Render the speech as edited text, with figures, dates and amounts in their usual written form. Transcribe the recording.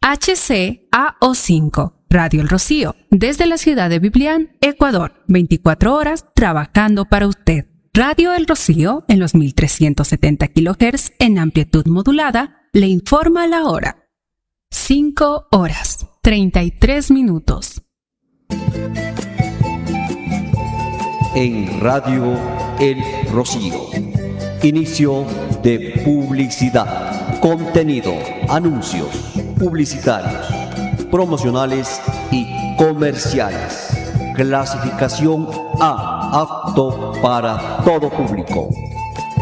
HCAO5, Radio El Rocío, desde la ciudad de Biblián, Ecuador, 24 horas trabajando para usted. Radio El Rocío, en los 1370 kHz en amplitud modulada, le informa la hora. 5 horas, 33 minutos. En Radio El Rocío, inicio de publicidad, contenido, anuncios publicitarios, promocionales y comerciales. Clasificación A, apto para todo público.